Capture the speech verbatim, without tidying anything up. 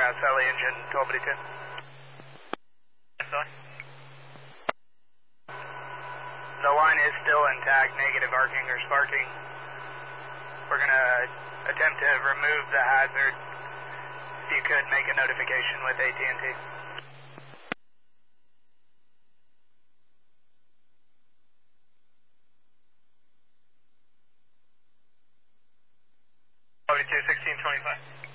Sally engine twelve eighty-two. Sally? The line is still intact, negative arcing or sparking. We're going to attempt to remove the hazard. If you could make a notification with A T and T. twelve eighty-two, sixteen twenty-five.